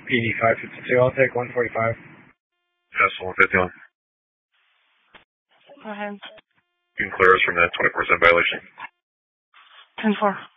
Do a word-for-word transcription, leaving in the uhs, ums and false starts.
P D five fifty-two, I'll take one forty-five. Yes, one fifty-one. Go ahead. You can clear us from that twenty-four seven violation. ten four.